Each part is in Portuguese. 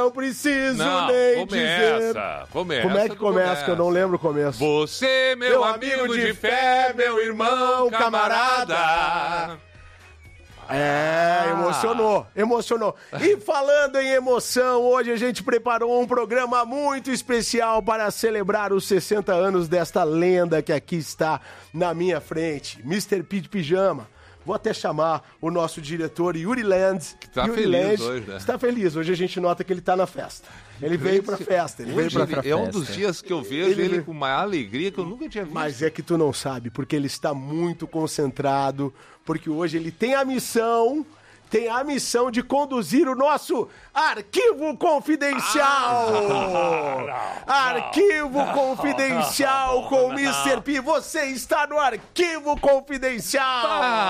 Não preciso Não, nem começa, dizer. começa. Como é que começa? Que eu não lembro o começo. Você, meu amigo de fé, meu irmão, camarada. Emocionou. E falando em emoção, hoje a gente preparou um programa muito especial para celebrar os 60 anos desta lenda que aqui está na minha frente, Mr. P de Pijama. Vou até chamar o nosso diretor Yuri Land. Que tá feliz hoje, né? Está feliz. Hoje a gente nota que ele está na festa. Ele veio pra festa. É um dos dias que eu vejo ele com uma alegria que eu nunca tinha visto. Mas é que tu não sabe, porque ele está muito concentrado, porque hoje ele tem a missão de conduzir o nosso Arquivo Confidencial! Arquivo Confidencial com o Mr. P. Você está no Arquivo Confidencial!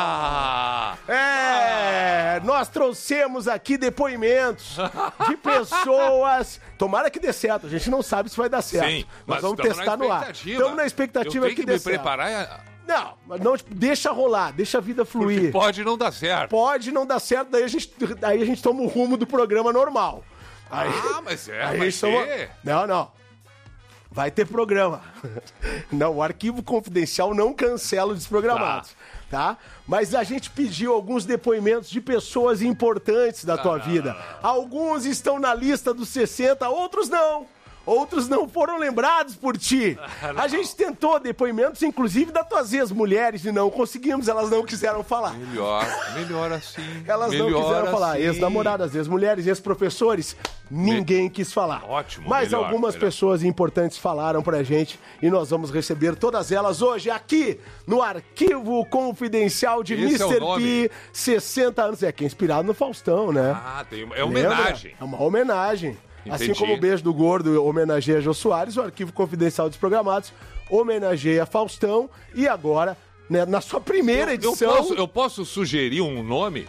Nós trouxemos aqui depoimentos de pessoas. Tomara que dê certo, a gente não sabe se vai dar certo. Sim, nós vamos testar no ar. Estamos na expectativa que dê certo. Preparar. Não, deixa rolar, deixa a vida fluir. Porque pode não dar certo. Pode não dar certo, daí a gente toma o rumo do programa normal. Não. Vai ter programa. Não, o Arquivo Confidencial não cancela os desprogramados, tá? Mas a gente pediu alguns depoimentos de pessoas importantes da tua vida. Alguns estão na lista dos 60, outros não. Outros não foram lembrados por ti. A gente tentou depoimentos, inclusive, das tuas ex-mulheres, e não conseguimos, elas não quiseram falar. Melhor assim. Elas não quiseram falar. Ex-namoradas, ex-mulheres, ex-professores, ninguém quis falar. Ótimo. Mas algumas pessoas importantes falaram pra gente, e nós vamos receber todas elas hoje aqui no Arquivo Confidencial de Mr. P, 60 anos. Que é inspirado no Faustão, né? É homenagem. É uma homenagem. Entendi. Assim como o Beijo do Gordo homenageia Jô Soares, o Arquivo Confidencial dos Programados homenageia Faustão. E agora, né, na sua primeira edição... Eu posso sugerir um nome?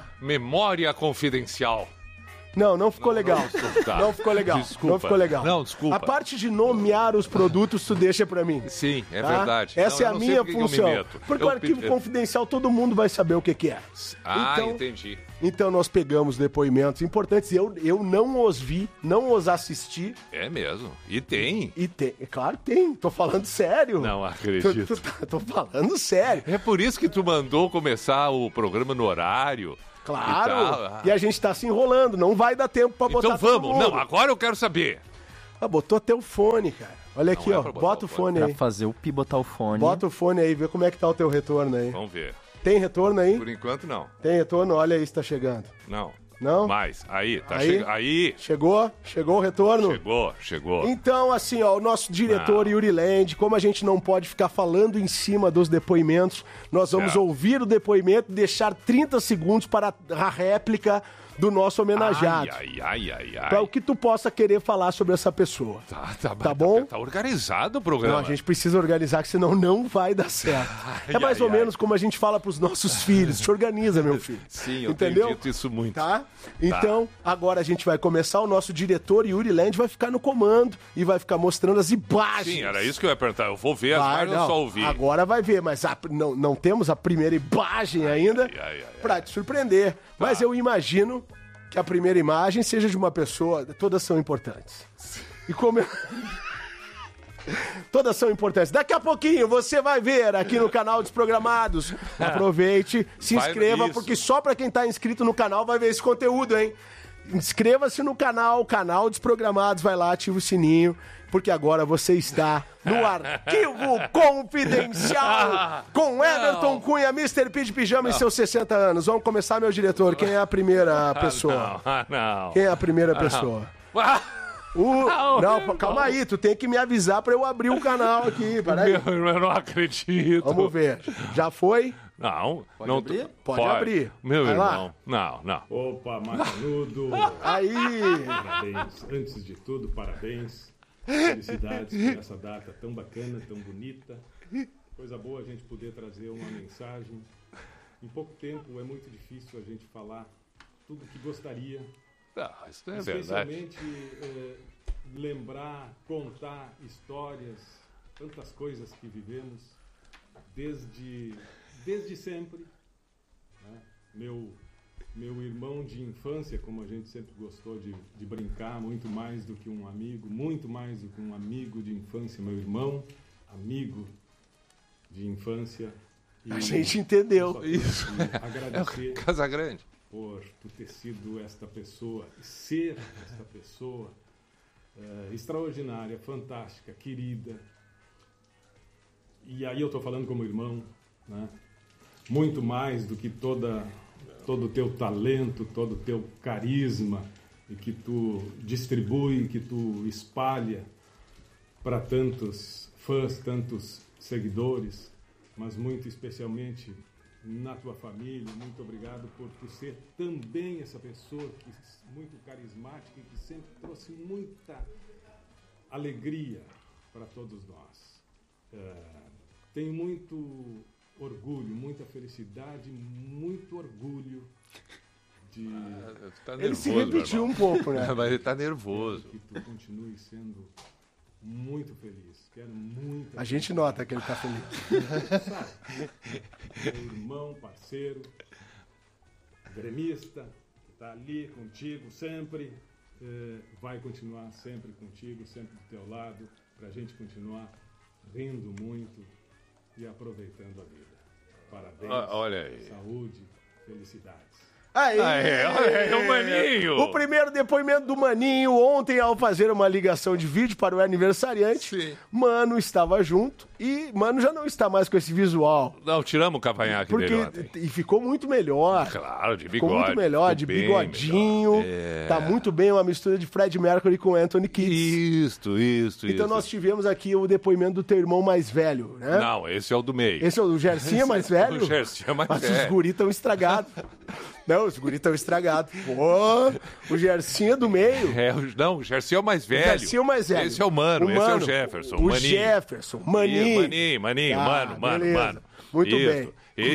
Memória Confidencial. Não ficou legal. Não ficou legal. Desculpa. Não ficou legal. Não, desculpa. A parte de nomear os produtos, tu deixa pra mim. Sim, é verdade. Essa é a minha função. Porque o Arquivo Confidencial, todo mundo vai saber o que é. Entendi. Então nós pegamos depoimentos importantes. Eu não os vi, não os assisti. É mesmo. E tem. Claro que tem. Tô falando sério. Não acredito. Tô falando sério. É por isso que tu mandou começar o programa no horário. Claro. E a gente tá se enrolando. Não vai dar tempo pra botar todo mundo. Não, agora eu quero saber. Botou até o fone, cara. Olha aqui, bota o fone aí. Pra fazer o Pi botar o fone. Bota o fone aí, vê como é que tá o teu retorno aí. Vamos ver. Tem retorno aí? Por enquanto, não. Tem retorno? Olha aí se tá chegando. Não. Não? Mais. Aí, tá aí? chegando. Aí. Chegou? Chegou o retorno? Chegou. Então, assim, o nosso diretor Yuri Land, como a gente não pode ficar falando em cima dos depoimentos, nós vamos ouvir o depoimento e deixar 30 segundos para a réplica do nosso homenageado. Para o que tu possa querer falar sobre essa pessoa. Tá bom? Tá organizado o programa. Não, a gente precisa organizar, que senão não vai dar certo. É mais ou menos como a gente fala pros nossos filhos. Te organiza, meu filho. Sim, eu tenho dito isso muito. Tá? Então, agora a gente vai começar. O nosso diretor, Yuri Land, vai ficar no comando e vai ficar mostrando as imagens. Sim, era isso que eu ia perguntar. Eu vou ver as imagens, eu só ouvi. Agora vai ver, mas não temos a primeira imagem ainda pra te surpreender. Mas eu imagino que a primeira imagem seja de uma pessoa... Todas são importantes. E como... Todas são importantes. Daqui a pouquinho você vai ver aqui no canal Desprogramados. Aproveite, se inscreva, porque só pra quem tá inscrito no canal vai ver esse conteúdo, hein? Inscreva-se no canal Desprogramados, vai lá, ativa o sininho, porque agora você está no Arquivo Confidencial com Everton Cunha, Mr. P de Pijama e seus 60 anos. Vamos começar, meu diretor. Quem é a primeira pessoa? Não. Quem é a primeira pessoa? Calma aí, tu tem que me avisar pra eu abrir o canal aqui. Peraí. Eu não acredito. Vamos ver. Já foi? Não. Pode abrir? Pode abrir. Meu Vai irmão. Lá. Não. Opa, Macanudo. Aí. Parabéns. Antes de tudo, parabéns. Felicidades por essa data tão bacana, tão bonita. Coisa boa a gente poder trazer uma mensagem. Em pouco tempo é muito difícil a gente falar tudo que gostaria. Isso não é verdade. Especialmente lembrar, contar histórias, tantas coisas que vivemos desde sempre. Né? Meu meu irmão de infância, como a gente sempre gostou de brincar, muito mais do que um amigo, muito mais do que um amigo de infância, meu irmão, amigo de infância. E a gente entendeu. Isso. Agradecer Casagrande por ter sido esta pessoa, ser esta pessoa extraordinária, fantástica, querida. E aí eu estou falando como irmão, né? Muito mais do que todo o teu talento, todo o teu carisma, e que tu distribui, que tu espalha para tantos fãs, tantos seguidores, mas muito especialmente na tua família. Muito obrigado por tu ser também essa pessoa muito carismática e que sempre trouxe muita alegria para todos nós. Tenho muito orgulho, muita felicidade, muito orgulho de... tá nervoso, ele se repetiu um pouco, né? Mas ele tá nervoso. Que tu continue sendo muito feliz. Quero muito... A gente nota que ele tá feliz. Meu irmão, parceiro, gremista, que tá ali contigo sempre, vai continuar sempre contigo, sempre do teu lado, pra gente continuar rindo muito e aproveitando a vida. Parabéns, olha aí. Saúde, felicidades. Aí, olha aí, o Maninho. O primeiro depoimento do Maninho ontem, ao fazer uma ligação de vídeo para o aniversariante. Sim. Mano estava junto e Mano já não está mais com esse visual. Não, tiramos o cavanhaque dele ontem. E ficou muito melhor. Claro, de bigode. Ficou muito melhor, de bigodinho. Tá muito bem, uma mistura de Fred Mercury com Anthony Kiedis. Isso. Então nós tivemos aqui o depoimento do teu irmão mais velho, né? Não, esse é o do meio. Esse é o Gersinha mais velho? O Gersinha mais Mas velho. os guri estão estragados. Não, os guri estão estragados. Pô, o Gersinha do meio. Não, o Gersinha é o mais velho. O Gersinha é o mais velho. Esse é o Mano, esse é o Jefferson. O Jefferson, Maninho. Maninho, Mano. Muito bem.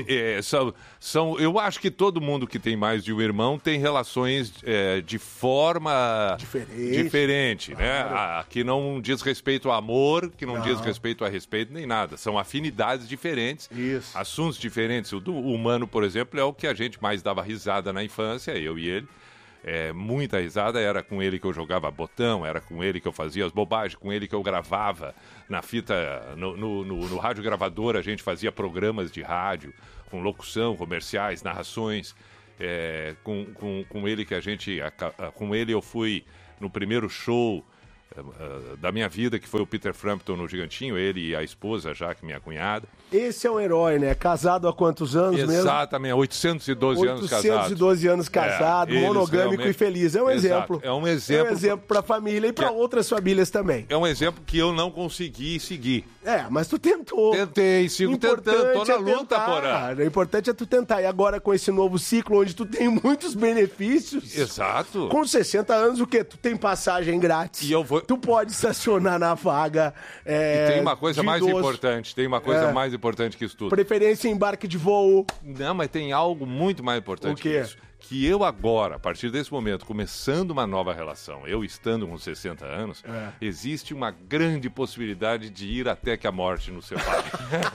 Eu acho que todo mundo que tem mais de um irmão tem relações de forma diferente, né? Que não diz respeito ao amor, que não diz respeito a respeito nem nada. São afinidades diferentes, assuntos diferentes. O Mano, por exemplo, é o que a gente mais dava risada na infância, eu e ele. Muita risada, era com ele que eu jogava botão, era com ele que eu fazia as bobagens, com ele que eu gravava na fita, no rádio gravador. A gente fazia programas de rádio com locução, comerciais, narrações, com ele que com ele eu fui no primeiro show da minha vida, que foi o Peter Frampton no Gigantinho, ele e a esposa, Jaque, minha cunhada. Esse é um herói, né? Casado há quantos anos mesmo? Exatamente, 812 anos casado. 812 anos casado, monogâmico e feliz. É um exemplo. É um exemplo. É um exemplo para a família e para outras famílias também. É um exemplo que eu não consegui seguir. Mas tu tentou. Tentei, sigo tentando, tô na luta, porra. O importante é tu tentar. E agora com esse novo ciclo, onde tu tem muitos benefícios. Exato. Com 60 anos, o quê? Tu tem passagem grátis. Tu pode estacionar na vaga. E tem uma coisa mais importante. Tem uma coisa mais importante que isso tudo. Preferência em embarque de voo. Não, mas tem algo muito mais importante que isso. Que eu agora, a partir desse momento, começando uma nova relação, eu estando com 60 anos, existe uma grande possibilidade de ir até que a morte nos separe.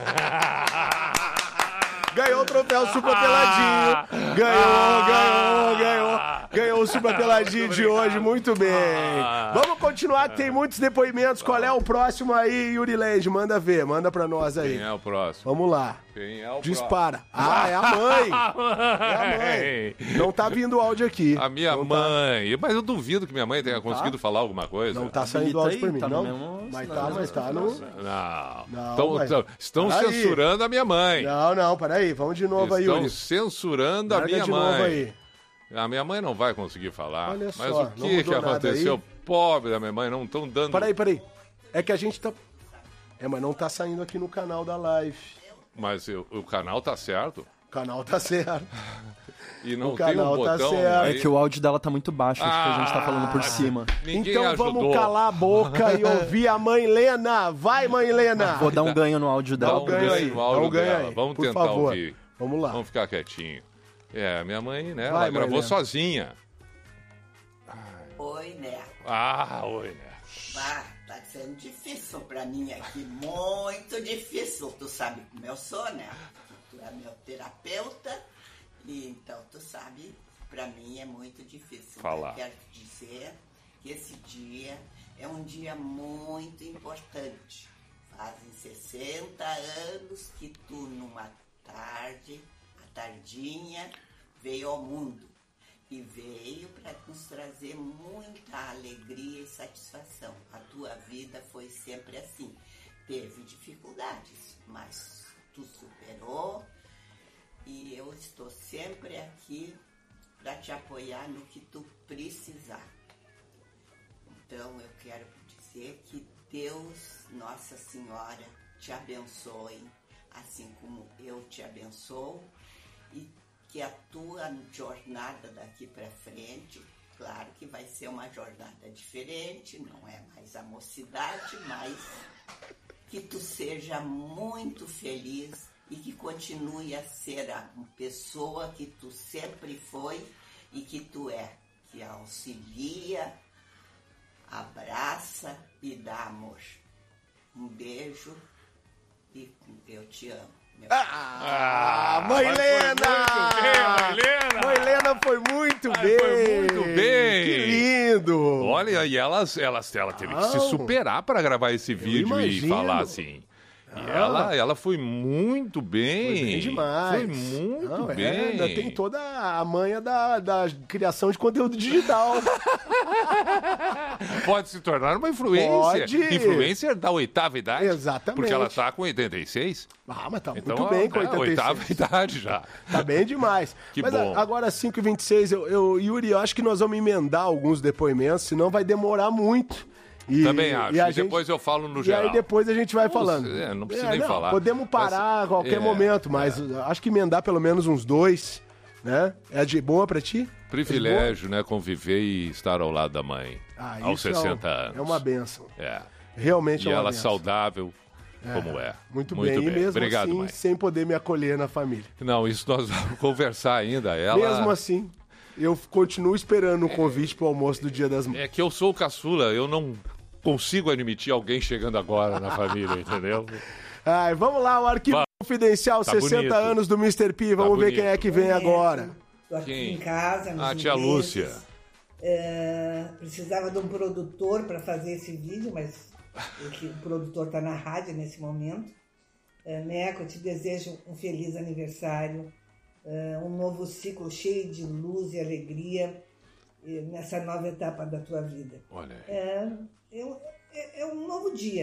Ganhou o troféu Super Peladinho. Ganhou o Super Peladinho de hoje. Muito bem. Vamos continuar, que tem muitos depoimentos. Qual é o próximo aí, Yuri Land? Manda ver, manda pra nós aí. Quem é o próximo? Vamos lá. Quem é o Dispara. É a mãe. É a mãe. Não tá vindo o áudio aqui. A minha mãe. Mas eu duvido que minha mãe tenha conseguido falar alguma coisa. Não tá saindo áudio pra mim, não. Mas tá no... Não. Estão censurando a minha mãe. Não, peraí. Vamos de novo aí, Yuri. Estão censurando a minha mãe. Novo aí. A minha mãe não vai conseguir falar. Olha mas só, o que aconteceu? Pobre da minha mãe, não estão dando... Peraí. É que a gente tá... mas não tá saindo aqui no canal da live. Mas o canal tá certo? O canal tá certo. E não tem um botão aí. É que o áudio dela tá muito baixo, acho que a gente tá falando por cima. Então ajudou. Vamos calar a boca e ouvir a mãe Lena. Vai, mãe Lena. Vou dar um ganho no áudio dela. Dá um ganho aí. No áudio dela. Aí, vamos tentar favor. ouvir. Vamos lá. Vamos ficar quietinho. Minha mãe, né? Ela gravou sozinha. Oi, né? Oi, né? Tá sendo difícil pra mim aqui, muito difícil. Tu sabe como eu sou, né? Tu é meu terapeuta Então, tu sabe, pra mim é muito difícil. Falar. Eu quero dizer que esse dia é um dia muito importante. Fazem 60 anos que tu, numa tarde, a tardinha, veio ao mundo. E veio para nos trazer muita alegria e satisfação. A tua vida foi sempre assim. Teve dificuldades, mas tu superou. E eu estou sempre aqui para te apoiar no que tu precisar. Então eu quero dizer que Deus, Nossa Senhora, te abençoe, assim como eu te abençoo, e que a tua jornada daqui para frente, claro que vai ser uma jornada diferente, não é mais a mocidade, mas que tu seja muito feliz e que continue a ser a pessoa que tu sempre foi e que tu é, que auxilia, abraça e dá amor. Um beijo e eu te amo. Mãe Helena! Mãe Helena foi muito bem! Foi muito bem! Que lindo! Olha, e ela teve que se superar para gravar esse vídeo e falar assim. E ela foi muito bem. Foi bem demais. Foi muito bem. Ainda tem toda a manha da criação de conteúdo digital. Pode se tornar uma influencer. Pode. Influencer da 8ª idade. Exatamente. Porque ela tá com 86. Mas tá Então, muito bem com 86. 8ª idade já. Tá bem demais. Que Mas bom. Agora, 5h26, Yuri, eu acho que nós vamos emendar alguns depoimentos, senão vai demorar muito. Também acho. E depois eu falo no geral. E aí depois a gente vai falando. Não precisa nem falar. Podemos parar a qualquer momento, mas acho que emendar pelo menos uns 2, né? É de boa pra ti? Privilégio, né? Conviver e estar ao lado da mãe. Aos 60 anos. É uma bênção. É. Realmente é uma ela bênção. saudável como é. Muito bem. E mesmo Obrigado, assim, mãe. sem poder me acolher na família. Não, isso nós vamos conversar ainda. Mesmo assim, eu continuo esperando o convite pro almoço do Dia das Mães. É que eu sou o caçula, eu não consigo admitir alguém chegando agora na família, entendeu? Vamos lá, o arquivo confidencial, tá 60 bonito. anos do Mr. P. Vamos ver quem é que vem agora. Tô aqui Quem? em casa, nos Tia ingleses. Lúcia. Precisava de um produtor para fazer esse vídeo, mas o produtor está na rádio nesse momento. Neco, eu te desejo um feliz aniversário, um novo ciclo cheio de luz e alegria nessa nova etapa da tua vida. Olha aí. É um novo dia.